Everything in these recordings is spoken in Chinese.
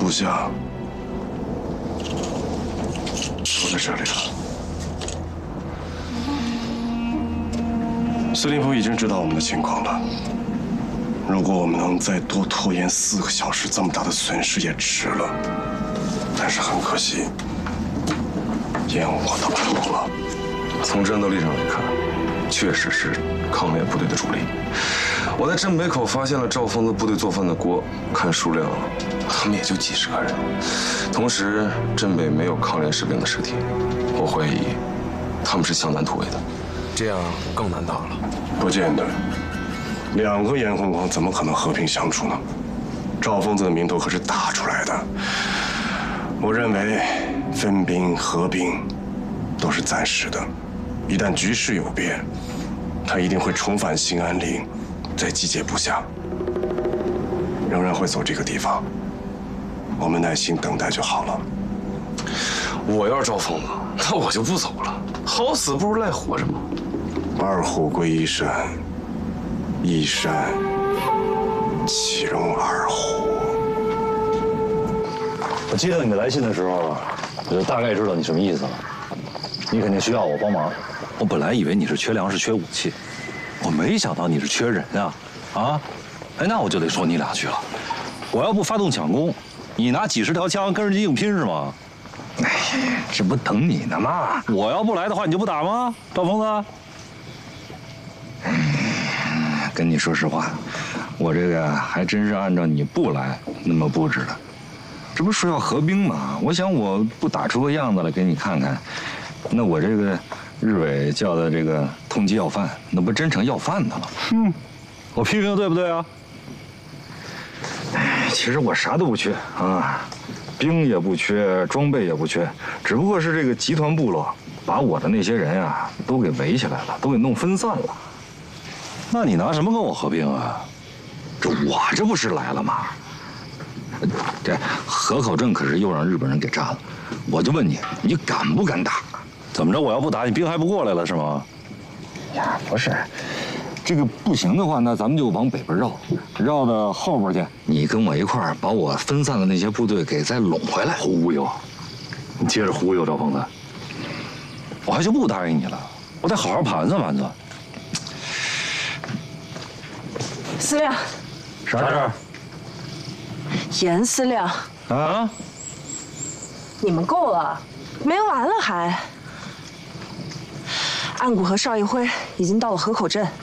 部下都在这里了。司令部已经知道我们的情况了。如果我们能再多拖延4个小时，这么大的损失也值了。但是很可惜，烟火都跑了。 从战斗力上来看，确实是抗联部队的主力。我在镇北口发现了赵疯子部队做饭的锅，看数量，他们也就几10个人。同时，镇北没有抗联士兵的尸体，我怀疑他们是向南突围的，这样更难打了。 不见得，2个严洪光怎么可能和平相处呢？赵疯子的名头可是打出来的。我认为分兵合兵都是暂时的，一旦局势有变，他一定会重返兴安岭，再集结部下，仍然会走这个地方。我们耐心等待就好了。 我要是赵疯子，那我就不走了，好死不如赖活着嘛。 2虎归1山，一山岂容2虎？ 我接到你的来信的时候，我就大概知道你什么意思了。你肯定需要我帮忙。我本来以为你是缺粮食、缺武器，我没想到你是缺人呀！啊，哎，那我就得说你俩去了。我要不发动抢攻，你拿几10条枪跟人家硬拼是吗？哎，这不等你呢吗？我要不来的话，你就不打吗？赵疯子？跟你说实话，我这个还真是按照你不来那么布置的。这不说要合兵吗？我想我不打出个样子来给你看看，那我这个日伪叫的这个通缉要犯，那不真成要饭的了？我批评的对不对啊？哎，其实我啥都不缺啊，兵也不缺，装备也不缺，只不过是这个集团部落把我的那些人啊都给围起来了，都给弄分散了。那你拿什么跟我合兵啊？我这不是来了吗？这河口镇可是又让日本人给占了，我就问你，你敢不敢打？怎么着？我要不打，你兵还不过来了是吗？呀，不是，这个不行的话，那咱们就往北边绕，绕到后边去。你跟我一块儿把我分散的那些部队给再拢回来。忽悠，你接着忽悠赵疯子，我还就不答应你了，我得好好盘算盘算。 司令， 啥事儿？ 严司令， 啊？ 你们够了，没完了还。岸谷和邵一辉已经到了河口镇。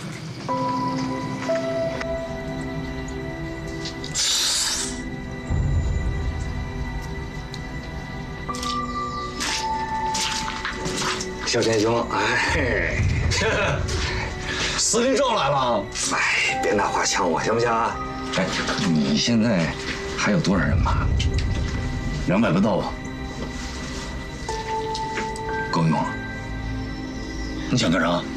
小天兄，哎， 司令召来了。 哎，别拿话呛我行不行啊？哎，你现在还有多少人马 ？200不到吧？ 够用？ 你想干啥？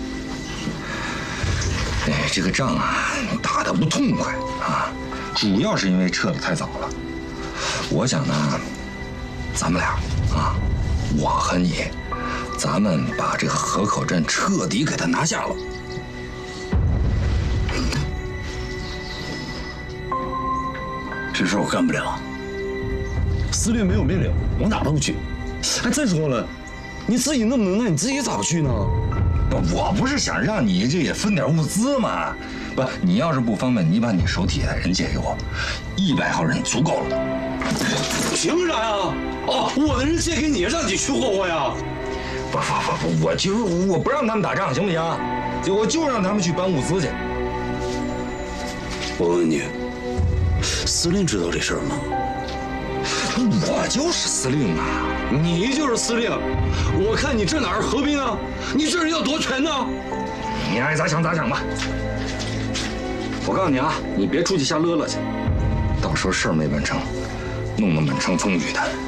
哎，这个仗啊，打得不痛快啊，主要是因为撤得太早了。我想呢，咱们俩啊，我和你，咱们把这个河口镇彻底给他拿下了。 这事我干不了，司令没有命令，我哪都不去。哎，再说了，你自己那么能耐，你自己咋不去呢？ 我不是想让你这也分点物资吗？不，你要是不方便，你把你手底下的人借给我，100号人足够了。 凭啥呀？哦，我的人借给你，让你去霍霍呀？ 不，我不让他们打仗，行不行？我就让他们去搬物资去。 我问你，司令知道这事儿吗？ 我就是司令啊！ 你就是司令，我看你这哪是和平啊？你这是要夺权呢！ 你爱咋想咋想吧。我告诉你啊，你别出去瞎乐乐去，到时候事儿没办成，弄得满城风雨的。